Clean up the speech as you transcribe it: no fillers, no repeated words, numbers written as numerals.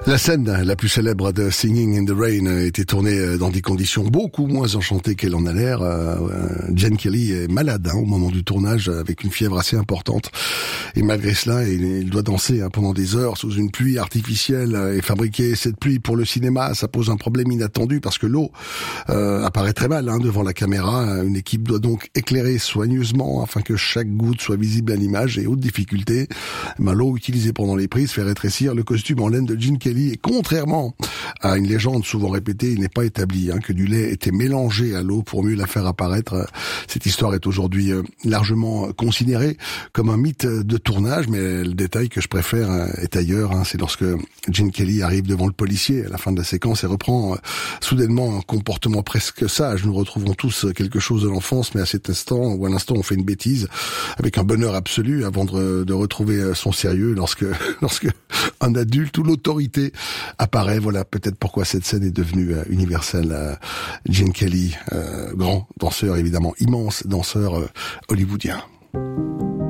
La scène la plus célèbre de Singing in the Rain a été tournée dans des conditions beaucoup moins enchantées qu'elle en a l'air. Gene Kelly est malade au moment du tournage, avec une fièvre assez importante. Et malgré cela, il doit danser pendant des heures sous une pluie artificielle. Et fabriquer cette pluie pour le cinéma, ça pose un problème inattendu parce que l'eau apparaît très mal devant la caméra. Une équipe doit donc éclairer soigneusement afin que chaque goutte soit visible à l'image. Et haute difficulté, l'eau utilisée pendant les prises fait rétrécir le costume en laine de Gene Kelly. Et contrairement à une légende souvent répétée, il n'est pas établi que du lait était mélangé à l'eau pour mieux la faire apparaître. Cette histoire est aujourd'hui largement considérée comme un mythe de tournage, mais le détail que je préfère est ailleurs. C'est lorsque Gene Kelly arrive devant le policier à la fin de la séquence et reprend soudainement un comportement presque sage. Nous retrouvons tous quelque chose de l'enfance, mais à cet instant, ou à l'instant, on fait une bêtise avec un bonheur absolu avant de retrouver son sérieux lorsque un adulte ou l'autorité apparaît. Voilà peut-être pourquoi cette scène est devenue universelle. Gene Kelly, grand danseur évidemment, immense danseur hollywoodien.